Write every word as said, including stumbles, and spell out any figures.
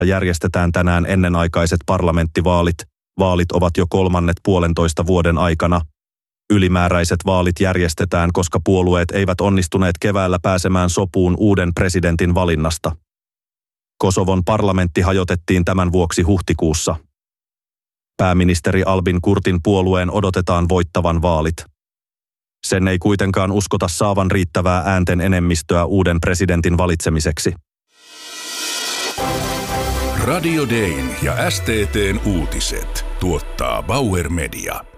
järjestetään tänään ennenaikaiset parlamenttivaalit. Vaalit ovat jo kolmannet puolentoista vuoden aikana. Ylimääräiset vaalit järjestetään, koska puolueet eivät onnistuneet keväällä pääsemään sopuun uuden presidentin valinnasta. Kosovon parlamentti hajotettiin tämän vuoksi huhtikuussa. Pääministeri Albin Kurtin puolueen odotetaan voittavan vaalit. Sen ei kuitenkaan uskota saavan riittävää äänten enemmistöä uuden presidentin valitsemiseksi. Radio Dayn ja S T T:n uutiset tuottaa Bauer Media.